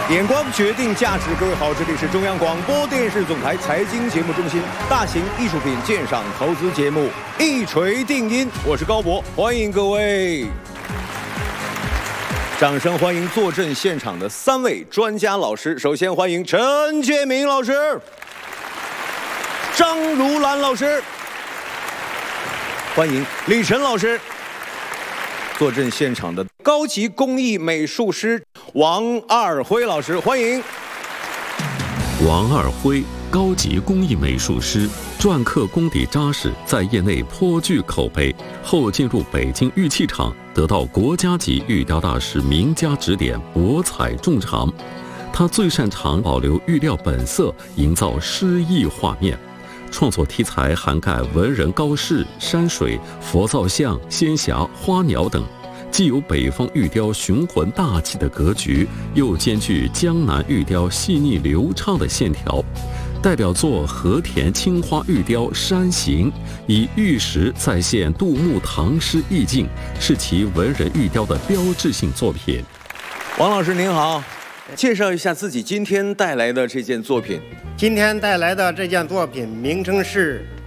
眼光决定价值，各位好，这里是中央广播电视总台财经节目中心大型艺术品鉴赏投资节目《一锤定音》，我是高博，欢迎各位。掌声欢迎坐镇现场的3位专家老师。首先欢迎陈建明老师、张如兰老师，欢迎李晨老师。坐镇现场的高级工艺美术师王二辉老师，欢迎。 王二辉，高级工艺美术师，篆刻功底扎实，在业内颇具口碑。后进入北京玉器厂，得到国家级玉雕大师名家指点，博采众长。他最擅长保留玉料本色，营造诗意画面。创作题材涵盖文人高士、山水、佛造像、仙侠、花鸟等，既有北方玉雕雄浑大气的格局，又兼具江南玉雕细腻流畅的线条。代表作和田青花玉雕山形，以玉石再现杜牧唐诗意境，是其文人玉雕的标志性作品。 王老师您好，介绍一下自己今天带来的这件作品。 今天带来的这件作品名称是